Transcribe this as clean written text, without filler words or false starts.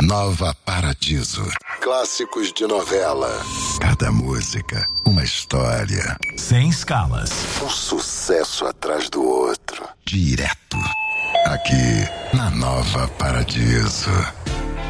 Nova Paradiso. Clássicos de novela. Cada música, uma história. Sem escalas. Um sucesso atrás do outro. Direto. Aqui, na Nova Paradiso.